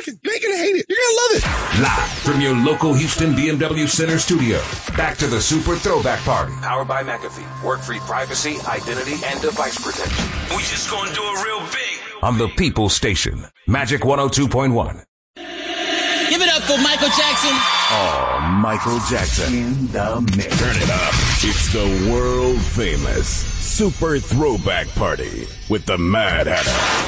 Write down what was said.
rocking. You ain't gonna hate it. You're gonna love it. Live from your local Houston BMW Center studio. Back to the Super Throwback Party. Powered by McAfee. Work-free privacy, identity, and device protection. We just gonna do it real big. On the People Station. Magic 102.1. Give it up for Michael Jackson. Oh, Michael Jackson in the mix. Turn it up. It's the world famous Super Throwback Party with the Mad Hatter.